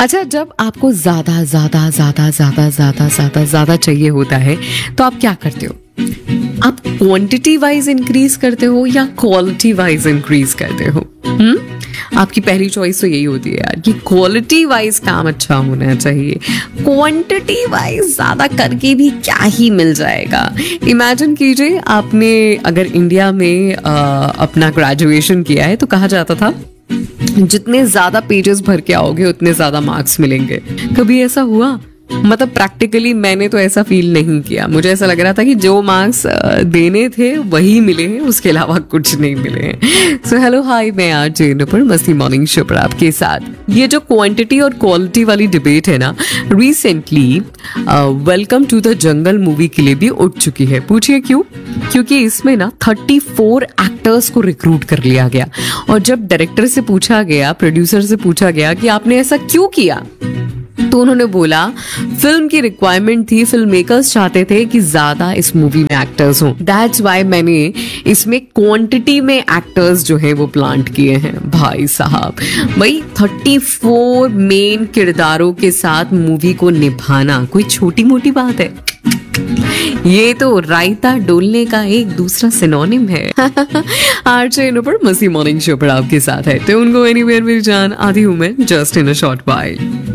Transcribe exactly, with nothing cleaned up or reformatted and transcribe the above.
अच्छा, जब आपको ज्यादा ज्यादा ज्यादा ज्यादा ज्यादा ज्यादा ज्यादा चाहिए होता है तो आप क्या करते हो? आप क्वांटिटी वाइज इंक्रीज करते हो या क्वालिटी वाइज इंक्रीज करते हो? हम्म आपकी पहली चॉइस तो यही होती है यार कि क्वालिटी वाइज काम अच्छा होना चाहिए, क्वांटिटी वाइज ज्यादा करके भी क्या ही मिल जाएगा। इमेजिन कीजिए, आपने अगर इंडिया में आ, अपना ग्रेजुएशन किया है तो कहा जाता था जितने ज्यादा पेजेस भर के आओगे उतने ज्यादा मार्क्स मिलेंगे। कभी ऐसा हुआ? मतलब प्रैक्टिकली मैंने तो ऐसा फील नहीं किया। मुझे ऐसा लग रहा था कि जो मार्क्स देने थे वही मिले हैं, उसके अलावा कुछ नहीं मिले हैं। सो हेलो हाय, मैं आज जेन पर मस्ती मॉर्निंग शो पर आपके साथ। ये जो क्वांटिटी और क्वालिटी वाली डिबेट है ना, recently welcome to the jungle movie के लिए भी उठ चुकी है। पूछिए क्यों? क्योंकि इसमें ना थर्टी फोर एक्टर्स को रिक्रूट कर लिया गया, और जब डायरेक्टर से पूछा गया, प्रोड्यूसर से पूछा गया कि आपने ऐसा क्यों किया, तो उन्होंने बोला फिल्म की रिक्वायरमेंट थी, फिल्म मेकर्स चाहते थे कि ज्यादा इस मूवी में एक्टर्स हों। दैट्स वाई मैंने इसमें क्वांटिटी में एक्टर्स जो है वो प्लांट किए हैं। भाई साहब, भाई थर्टी फोर मेन किरदारों के साथ मूवी को निभाना कोई छोटी मोटी बात है? ये तो रायता डोलने का एक दूसरा सिनोनिम है। आरजे पर मस्ती मॉर्निंग शो पर आपके साथ है, तो उनको एनीवेयर मेरी जान, आधी हूं मैं just in a short while.